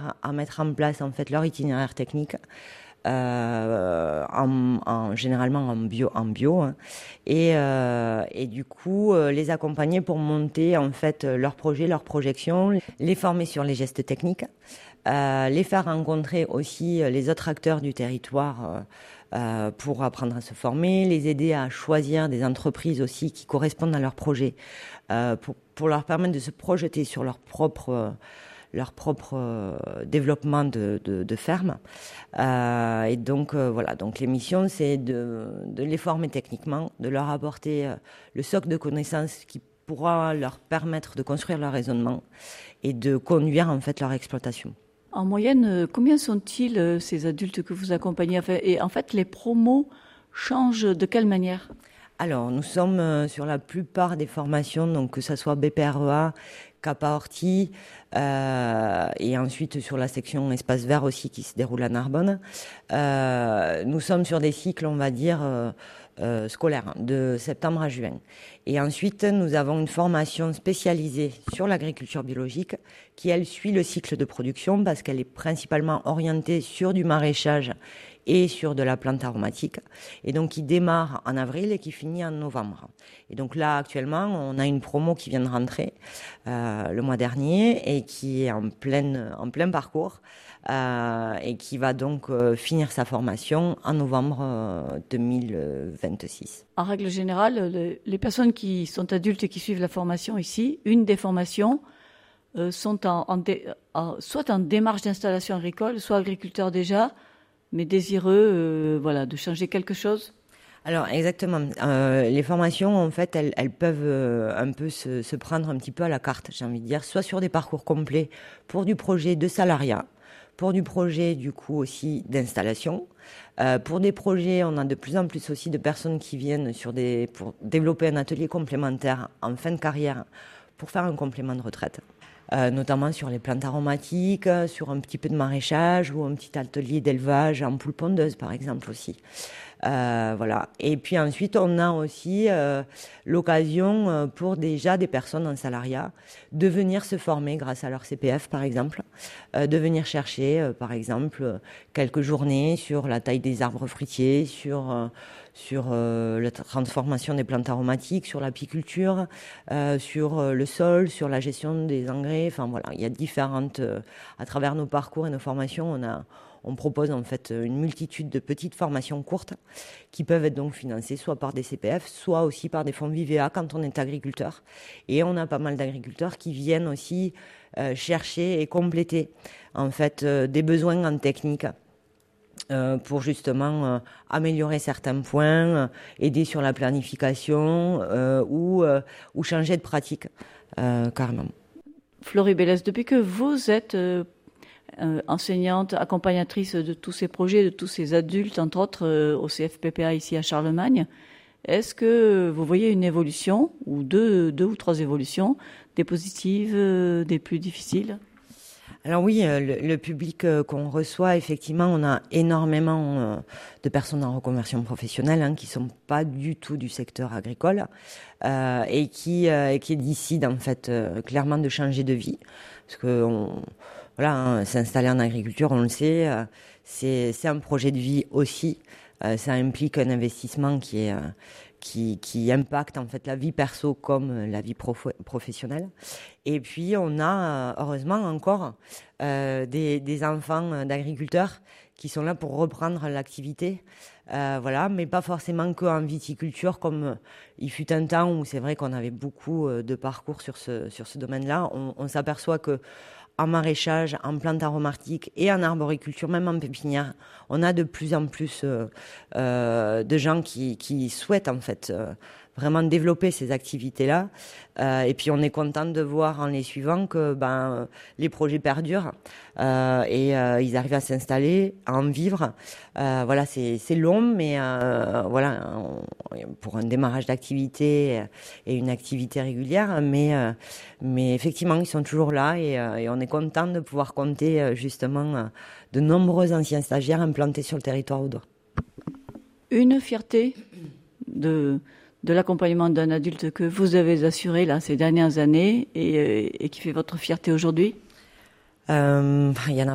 premières à mettre en place en fait leur itinéraire technique. Généralement en bio hein, et du coup les accompagner pour monter en fait leurs projets, leurs projections, les former sur les gestes techniques, les faire rencontrer aussi les autres acteurs du territoire pour apprendre à se former, les aider à choisir des entreprises aussi qui correspondent à leurs projets, pour leur permettre de se projeter sur leur propre développement de ferme. Et donc, voilà. Donc, les missions, c'est de les former techniquement, de leur apporter le socle de connaissances qui pourra leur permettre de construire leur raisonnement et de conduire, en fait, leur exploitation. En moyenne, combien sont-ils, ces adultes que vous accompagnez? Et en fait, les promos changent de quelle manière? Alors, nous sommes sur la plupart des formations, donc que ce soit BPREA, CAPA Horti, et ensuite sur la section Espace Vert aussi qui se déroule à Narbonne. Nous sommes sur des cycles, on va dire, scolaires, de septembre à juin. Et ensuite, nous avons une formation spécialisée sur l'agriculture biologique qui, elle, suit le cycle de production parce qu'elle est principalement orientée sur du maraîchage et sur de la plante aromatique, et donc qui démarre en avril et qui finit en novembre. Et donc là, actuellement, on a une promo qui vient de rentrer le mois dernier et qui est en plein parcours et qui va donc finir sa formation en novembre 2026. En règle générale, les personnes qui sont adultes et qui suivent la formation ici, une des formations sont soit en démarche d'installation agricole, soit agriculteurs déjà, mais désireux de changer quelque chose? Alors exactement, les formations en fait elles peuvent un peu se prendre un petit peu à la carte, j'ai envie de dire, soit sur des parcours complets pour du projet de salariat, pour du projet du coup aussi d'installation, pour des projets on a de plus en plus aussi de personnes qui viennent pour développer un atelier complémentaire en fin de carrière pour faire un complément de retraite. Notamment sur les plantes aromatiques, sur un petit peu de maraîchage ou un petit atelier d'élevage en poules pondeuses par exemple aussi. Voilà. Et puis ensuite, on a aussi l'occasion pour déjà des personnes en salariat de venir se former grâce à leur CPF par exemple, de venir chercher par exemple quelques journées sur la taille des arbres fruitiers, sur la transformation des plantes aromatiques, sur l'apiculture, sur le sol, sur la gestion des engrais. Enfin voilà, il y a différentes, à travers nos parcours et nos formations, on propose en fait une multitude de petites formations courtes qui peuvent être donc financées soit par des CPF, soit aussi par des fonds Vivea quand on est agriculteur. Et on a pas mal d'agriculteurs qui viennent aussi chercher et compléter en fait des besoins en technique. Pour justement améliorer certains points, aider sur la planification ou changer de pratique carrément. Florie Bélès, depuis que vous êtes enseignante, accompagnatrice de tous ces projets, de tous ces adultes, entre autres au CFPPA ici à Charlemagne, est-ce que vous voyez une évolution, ou deux ou trois évolutions, des positives, des plus difficiles? Alors oui, le public qu'on reçoit, effectivement, on a énormément de personnes en reconversion professionnelle qui sont pas du tout du secteur agricole et qui décident en fait clairement de changer de vie, parce que s'installer en agriculture, on le sait, c'est un projet de vie aussi. Ça implique un investissement qui impacte en fait la vie perso comme la vie professionnelle. Et puis on a heureusement encore des enfants d'agriculteurs qui sont là pour reprendre l'activité, mais pas forcément qu'en viticulture, comme il fut un temps où c'est vrai qu'on avait beaucoup de parcours sur ce domaine-là. On s'aperçoit que en maraîchage, en plantes aromatiques et en arboriculture, même en pépinière, on a de plus en plus de gens qui souhaitent en fait vraiment développer ces activités-là. Et puis on est content de voir en les suivant que les projets perdurent et ils arrivent à s'installer, à en vivre. C'est long, mais pour un démarrage d'activité et une activité régulière, mais effectivement ils sont toujours là et on est content de pouvoir compter justement de nombreux anciens stagiaires implantés sur le territoire audois. Une fierté de l'accompagnement d'un adulte que vous avez assuré là, ces dernières années et qui fait votre fierté aujourd'hui? Il y en a